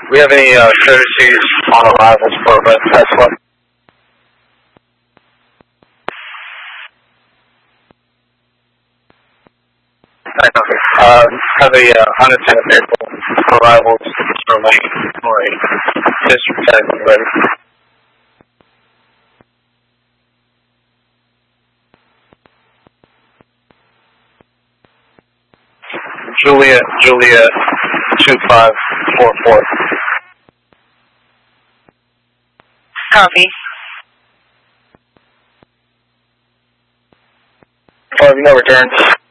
We have any courtesies on arrivals for Red Tesla? Have a unattended vehicle arrivals for District 10 ready. Juliet 2544. Copy. 5, no returns.